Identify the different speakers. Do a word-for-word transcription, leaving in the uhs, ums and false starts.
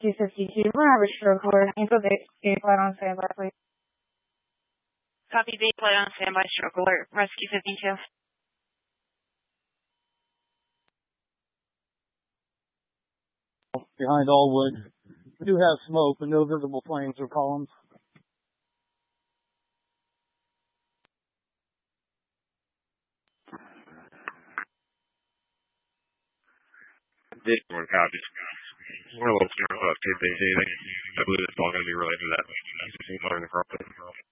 Speaker 1: two fifty-two, we're on stroke alert. Info base, flight on standby, please.
Speaker 2: Copy, base flight on standby, stroke alert, rescue fifty-two.
Speaker 3: Behind Allwood. We do have smoke, but no visible planes or columns.
Speaker 4: This one copies. We're a little scared about K P C. I believe it's all going to be related to that. He's just in the